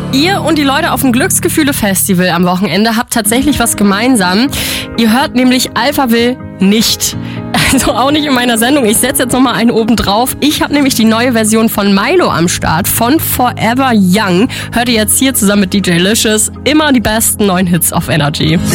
Ihr und die Leute auf dem Glücksgefühle-Festival am Wochenende habt tatsächlich was gemeinsam. Ihr hört nämlich Alphaville nicht. Also auch nicht in meiner Sendung. Ich setze jetzt nochmal einen oben drauf. Ich habe nämlich die neue Version von Milo am Start, von Forever Young. Hört ihr jetzt hier zusammen mit DJ Licious immer die besten neuen Hits auf Energy.